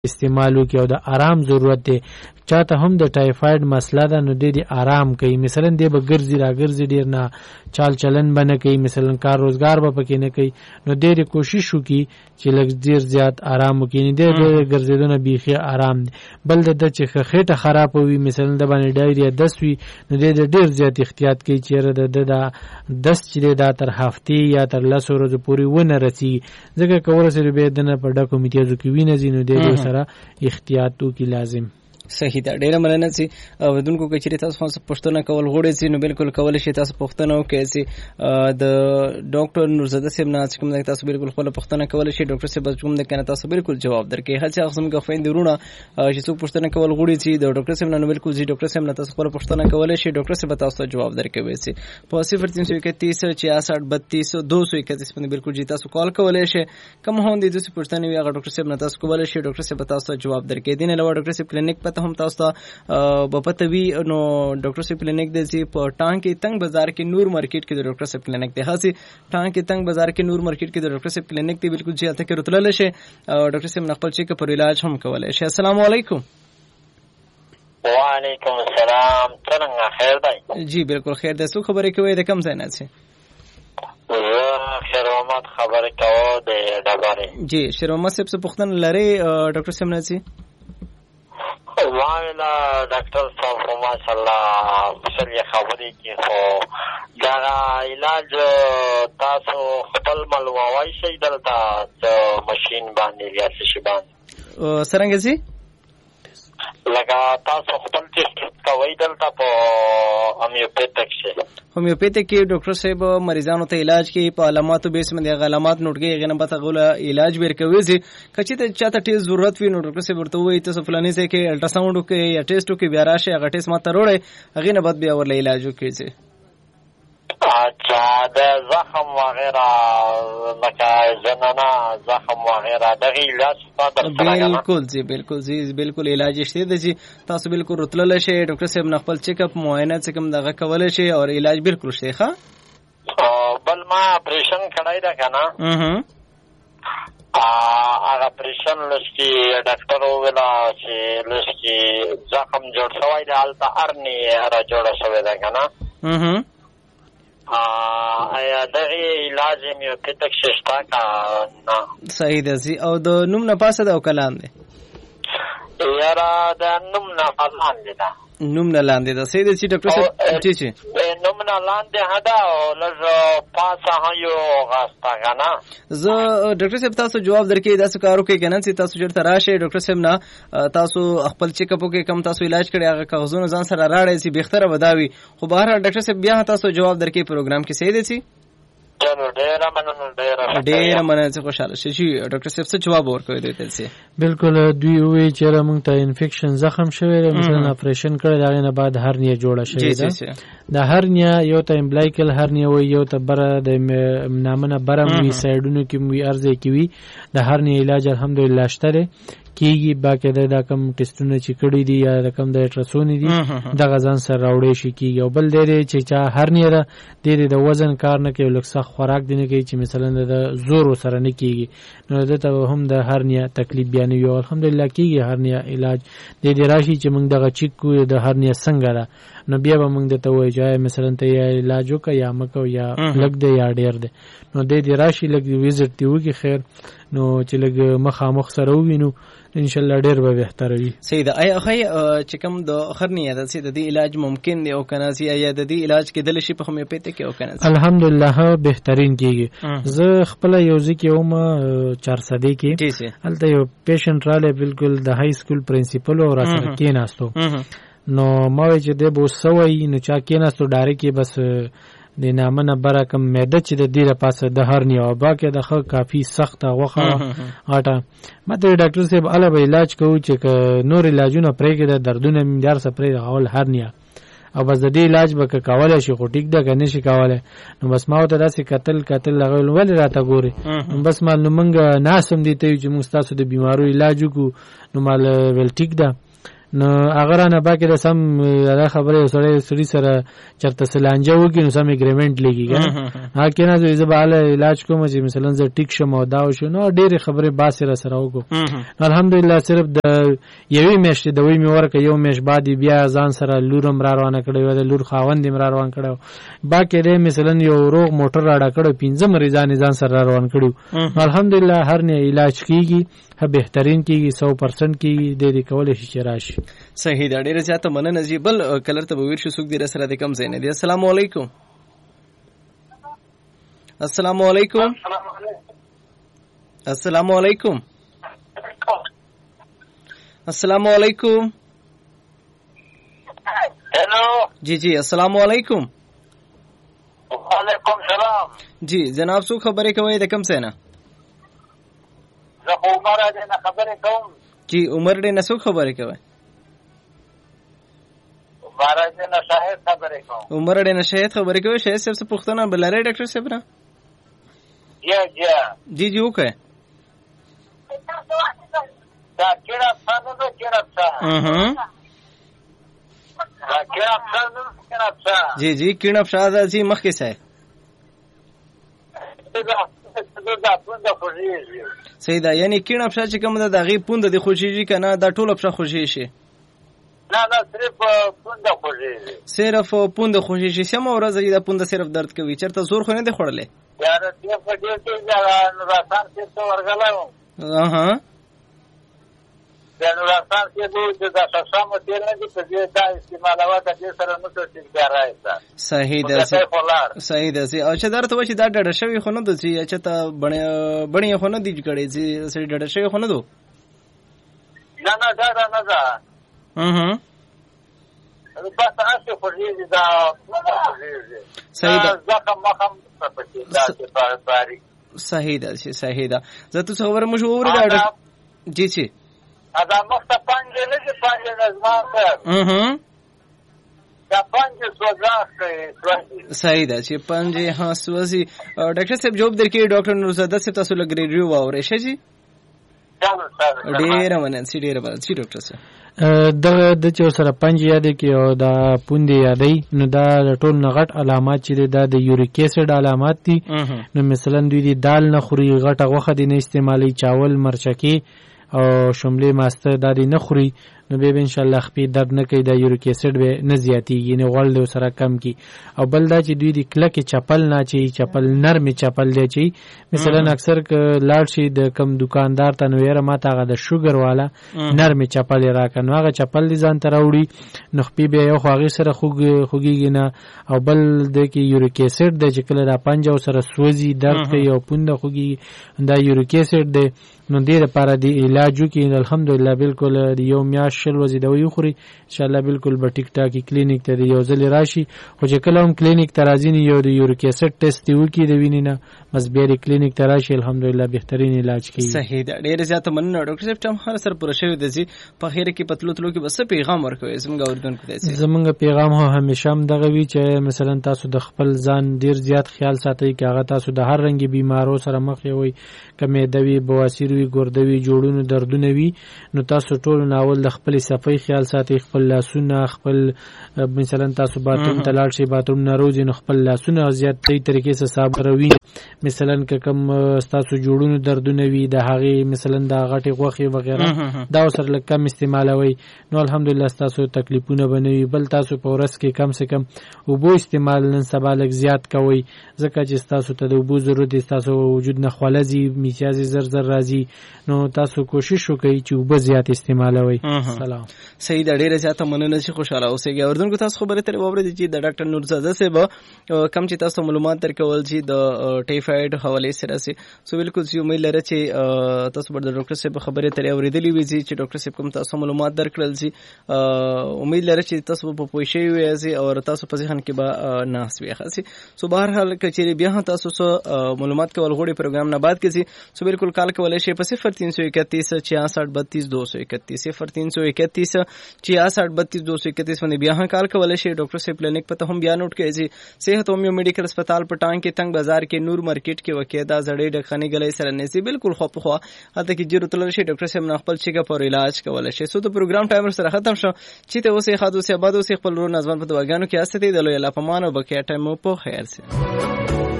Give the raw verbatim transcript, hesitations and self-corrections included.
استعمالو کې او د آرام ضرورت دی. چاته هم د ټایفاید مسله ده نو د دې آرام کوي، مثلا دی به ګرځي را ګرځي ډیر نه چال چلن بنه کوي، مثلا کار روزګار به پکې نه کوي، نو ډېر کوشش وکړي چې لږ ډیر زیات آرام وکړي. نه د ګرځېدو نه بیخي آرام دی. بل د چې خېټه خراب وي، مثلا د باندې ډایریا دس وي، نو د ډیر زیات احتیاط کوي چې د د دس چې دا تر هفتې یا تر لس ورځې پورې ونه رسي، ځکه که ورسېږي بیا دنه په ډکو میتیازو کې وینه ځي، نو د سره احتیاط وکړي لازم. صحیح ده. ډیره مننه چې ودونکو کې چې تاسو خاص پښتنه کول غوړې چې نو بالکل کول شي تاسو پښتنه وکړئ چې د ډاکټر نورزاده صاحب نه چې کوم تاسو بالکل خپل پښتنه کول شي، ډاکټر صاحب کوم د کنه تاسو بالکل جواب درکې. هڅه اخصم کې خويند ورونه چې څوک پښتنه کول غوړې چې د ډاکټر صاحب نه بالکل چې ډاکټر صاحب نه تاسو خپل پښتنه کول شي، ډاکټر صاحب تاسو جواب درکوي چې په صفر تین سو اکتیس چھیاسٹھ بتیس دو سو اکتیس باندې بالکل چې تاسو کال کولای شي. کوم هم دې د پښتنه وی هغه ډاکټر صاحب نه تاسو کولای شي، ډاکټر صاحب تاسو جواب درکې. دین له ډاکټر صاحب کلینیک پته هم تاسو بپته وی نو ډاکټر صاحب کلینیک د چې په ټانګ تنگ بازار کې نور مارکیټ کې د ډاکټر صاحب کلینیک دی. هڅه ټانګ تنگ بازار کې نور مارکیټ کې د ډاکټر صاحب کلینیک دی بالکل چې اته کې راتلل شي، ډاکټر صاحب خپل چیک اپ علاج هم کولای شي. السلام علیکم. وعلیکم السلام. څنګه خیر دی؟ جی بالکل خیر دی. څه خبرې کوي د کم ځای نه سي؟ زه خیر محمد خبرې کوم د ډبره. جی شیر محمد صاحب څه پوښتنه لري ډاکټر صاحب نه سي؟ والا ډاکټر صاحب ماشاءالله سړي خبرې کې خو دا علاج تاسو خپل ملووای شي دلته ماشين باندې یا څه شي باندې څنګه سي لکه تاسو خپل ټیسټ کوي دلته په هومیوپیتک شي؟ هومیوپیتک کې ډاکټر صاحب مریضانو ته علاج کې په علاماتو بیس باندې علامات نوٹ کې غنه به غوله علاج ورکوي چې کچې ته چاته ټیسټ ضرورت وي نو ډاکټر صاحب ورته وایي تاسو فلاني ځای کې الټراساوند وکړئ یا ټیسټ وکړئ، بیا راشي هغه ټیسټ ماته وروړئ، هغې نه بعد بیا ورله علاج وکړئ. اچھا د زخم وغیرہ لکه زنانه زخم وغیرہ دغه علاج بالکل جی بالکل جی بالکل علاج شته د جی تاسو بالکل رتلل شي، ډاکټر صاحب نه خپل چیک اپ معاینه څه کوم دغه کول شي او علاج بالکل شته. ښه بل ما اپریشن کړای دا کنه اه هغه اپریشن لشي ډاکټر ویلا چې لشي زخم جوړ شوی دی الته ارنی را جوړ شوی دا کنه اه آیا دغه علاج هومیوپیتک شته کا نه؟ صحیح ده. او د نوم نه پاسه ده او کلام ده یاره د نوم نه لاندې ده نوم نه لاندې ده. صحیح ده چې ډاکټر صاحب ټیک شي نوم نه لاندې هدا او لږ پاسه هيو غاستا کنه. زه ډاکټر صاحب تاسو جواب درکې تاسو کارو کې کنه چې تاسو چیرته راشي ډاکټر صاحب نه تاسو خپل چیک اپ کې کم تاسو علاج کړی هغه کاغذونه ځان سره راړی چې بهتره وداوي، خو بهر ډاکټر صاحب بیا تاسو جواب درکې پروګرام کې. صحیح دی؟ چلو ډیر مننه ډیر ډیر مننه خوشاله شي. ډاکټر صاحب څه جواب ورکوي دوی ته؟ بالکل دوی وی چې موږ ته انفیکشن زخم شوی دی، مثلا اپریشن کړی دا نه بعد هرنیا جوړه شوی ده. د هرنیا یو ته امبلایکل هرنیا وي، یو ته بره د نامنه برم وی سایډونو کې وی ارزه کې وی. د هرنیا علاج الحمدلله شته کیږي، باقاعده دا کم ټیسټونه چې کړي دي یا د کم د الټراسونی دي د غزان سره راوړې شي کیږي. او بل دی چې چا هرنیا ده د وزن کار نه کوي، لکه سخت خوراک دی نه کوي چې مثلا د زور سره نه کیږي، نو دته هم د هرنیا تکلیف بیانوي. او الحمدلله کیږي هرنیا علاج. د دې راشي چې موږ دغه چیک کو د هرنیا څنګه ده، نو بیا به موږ دته وایي چې مثلا ته یا علاج وکړه یا مکو یا لګ دی یا ډیر دی، نو د دې راشي لګ ویزټ دی وکي خیر، نو چې لګ مخامخ سره ووینو ان شاء الله ډیر به بهتر وي. صحیح ده. آیا خی چې کوم د هرنیا د سي د دې علاج ممکن دی او کنه سي یا د دې علاج کې دل شي په هومیوپیتک کې او کنه؟ الحمدلله بهترین کیږي. زه خپل یو ځکه یوم چار سده کې الته یو پیشنټ رااله بالکل د های سکول پرنسپل او راسره کې ناستو، نو ما وی چې د بو سوي نو چا کې ناستو ډاره کې بس د نامنه برا کم معده چې د دې لپاره د هرنیا او باکه د خو کافي سخت غوخه غټه مته ډاکټر صاحب اله به علاج کوي چې نور علاجونه پرې کې د دردونه مندار سپرې غول هرنیا او بس د دې علاج به کولای شي خو ټیک ده کنه شي کولای. نو بس ما ته داسې قتل قتل لغول ول راته ګوري، نو بس ما نو منګه ناسم دي ته چې موږ تاسو د بیمارو علاج کو، نو مال ول ټیک ده نو اگر نه باکې د سم دا خبره سره سړي سره چرته سلانجه وکي نو سم اګریمنت لګي ها کنه زه زباله علاج کوم چې مثلا زه ټیک شم او دا شو نو ډېر خبره باسره سره وکړو الحمدلله صرف د یوې میاشتې د وې می ورکه یو میاشت بعد بیا ځان سره لورم را روانه کړو د لور خاوند را روان کړو باکې دې مثلا یو روغ موټر راډا کړو پنځه مریضان ځان سره روان کړو الحمدلله هر نه علاج کیږي ها بهترین کیږي سو پرسنټ کیږي د دې کول شي چې راشي صحیح دا ډیره زیاته مننه جی بل کلر ته ویر شو سوق دی سره د کم زین دی السلام علیکم السلام علیکم السلام علیکم السلام علیکم हेलो जी जी अस्सलाम वालेकुम वालेकुम सलाम जी जनाब सु खबरें कोई د کم سینا زه عمر دې نه خبرې کوم जी عمر دې نه سو خبرې کوي عمر دې نه شاهد خبرې کوم عمر دې نه شاهد خبرې کوي شاهد صاحب څه پوښتنه بلاره ډاکټر صاحب نه یا یا जी जी ओके دا کېړه څنګه ده کېړه څنګه जी जी किरण शाह जी मखके से सही دا یعنی किरण शाह چې کوم د غي پوند د خوشيږي کنه د ټول افشا خوشي شي نه نه صرف پوند خوشيږي صرف پوند خوشي شي سم ورځ د پوند صرف درد کوي چرته زور خو نه دی خړلې یار دې په دې کې نو راځان څه ورغلاو اها د نو راځان کې دوی د تاسو تیر نه دي په دې دا استعمالوه د دې سره نو څه څنګه راځي صحیح ده صحیح ده او چې درته و چې دا ډډه شوی خو نه دوی چې ته بڼه بڼه خو نه دی کړي چې سړي ډډه شوی خو نه دو نه نه دا نه ده اها بس تاسو خو دې دا صحیح ده ځکه مخم په دې دا چې باریک صحیح ده صحیح ده زه تاسو خبره مو اوري دا جی جی ادا مخته پنځه نه دي پنځه نظام صاحب اها دا پنځه سوځه صحیح ده چې پنځه ها سوځي ډاکټر صاحب جواب درکې ډاکټر نورزاده صاحب تاسو لګ ریډیو واورې شې جی ډېر مننه ډېر مننه چې ډاکټر صاحب دغه د چې سره پنځه یادې کې او دا پوندې یادې نو دا ټول نغټ علامات چې دا د یوریک اسید علامات دي نو مثلا دوی دی دال نه خوري غټه غوخه دي نه استعمالي چاول مرچکی او شملې ماسته د دې نه خوري نو به ان شاء الله خپې درد نه کوي د یوریک اسید به نه زیاتیږي نه غوړ له سره کم کی او بل دا چې دوی د کلک چپل نه چي چپل نرم چپل دی چي مثلا اکثر ک لاړ شي د کم دکاندار ته نو یې ما ته د شوګر والا نرم چپل راکنو هغه چپل ځان ته راوړي نو خپې به یو خواغي سره خوګ خوګيږي نه او بل د کې یوریک اسید د چې کله را پنجو سره سوځي درد کوي او پوند خوګي دا یوریک اسید دی نو دې لپاره دی علاج وکړي الحمدلله بالکل یو میاش شل وځي دا وي خوري ان شاء الله بالکل به ټیک ټاک کلینیک ته یو ځل راشي خو چې کله هم کلینیک ته راځي یو د یوریک اسید ټیسټ وکړي د وینې نه بس بیا کلینیک ته راشي الحمدلله بهترین علاج کوي صحیح ده ډیر زیات مننه ډاکټر صاحب تم هر سر پوره شوی د زی په خیر کې پتلو تلو کې بس پیغام ورکوي زموږ اوردونکو ته زموږ پیغام هو همیشه هم دغه وی چې مثلا تاسو د خپل ځان ډیر زیات خیال ساتئ چې هغه تاسو د هر رنګي بیمارو سره مخ یوي کمې دوی بواسیر وی ګردوي جوړونو دردونه وی نو تاسو ټول ناول د خپل صفای خیال ساتي خپل لاسونه خپل مثلا تاسو باتون تلاړ شي باتون ناروزي نو خپل لاسونه زیات تی طریقې سره صابروي مثلا کم تاسو جوړونو دردونه وی د هغه مثلا د غټي غوخي وغیرہ دا سره کم استعمالوي نو الحمدلله تاسو تکلیفونه بنوي بل تاسو په ورځ کې کم سے کم وبو استعمال نن سبا لږ زیات کوي ځکه چې تاسو ته د وبو ضرورت تاسو وجود نه خلازي میچازي زر زر راځي نو تاسو کوشش وکړئ چې وبو زیات استعمالوي سلام صحیح د ډیره زیاته مننه چې خوشاله اوسئ اوردونکو تاسو خبره ترې وورئ چې د ډاکټر نورزاده صاحب کم چې تاسو معلومات درکول چې د ټایفاید حواله سره سي سو بالکل چې امید لرم چې تاسو بر د ډاکټر صاحب خبره ترې اوریدلې وي چې ډاکټر صاحب کوم تاسو معلومات درکړل چې امید لرم چې تاسو په پوښښي وي او تاسو په ځان کې به ناس وي خاصي سو بهر حال کچېری بیا تاسو سره معلومات کول غوړي پروګرام نه بعد کې سو بالکل کال کولای شي په صفر تین سو اکتیس چھیاسٹھ بتیس دو سو اکتیس صفر تین سو सौ इकतीस छियासठ बत्तीस दो सौ इकतीस باندې بیا هم کال کولای شي. ډاکټر صاحب کلینک پته هم بیا نوٹ کړئ. صحت ہومیو میډیکل هسپتال پټان کې تنگ بازار کې نور مارکیټ کې واقع دا زړې ډخنی غلې سره نسی بالکل خو په خو هته کې جوړ تل شي. ډاکټر صاحب خپل چیک اپ او علاج کولای شي. سو د پروګرام ټایم سره ختم شو چې ته اوسې خاطو سه بعد اوسې خپل نظم په دواګانو کې استه دی د لوی الله پمان او بقیا ټایم په خیر سره.